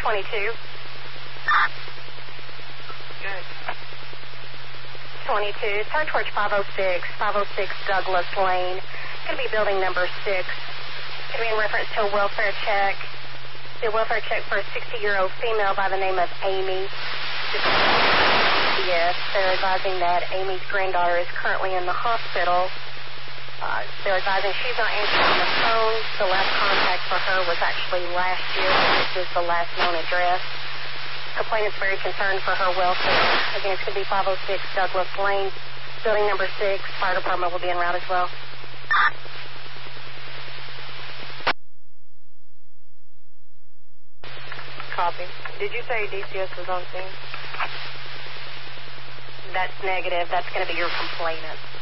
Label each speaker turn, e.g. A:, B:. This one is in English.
A: 22.
B: Good.
A: 22. Start towards 506 Douglas Lane. It's going to be building number 6. It's going to be in reference to a welfare check. The welfare check for a 60-year-old female by the name of Amy. Yes, they're advising that Amy's granddaughter is currently in the hospital. They're advising she's not answering the phone. The last contact for her was actually last year. This is the last known address. Complainant's very concerned for her welfare. Again, it's going to be 506 Douglas Lane, building number 6. Fire department will be en route as well.
B: Copy. Did you say DCS was on scene?
A: That's negative. That's going to be your complainant.